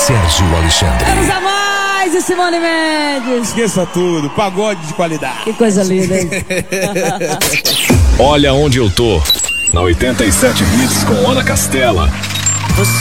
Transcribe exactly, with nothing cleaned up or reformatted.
Sérgio Alexandre. Vamos a mais e Simone Mendes. Esqueça tudo, pagode de qualidade. Que coisa linda, hein? Olha onde eu tô. Na oitenta e sete Hits com Ana Castela.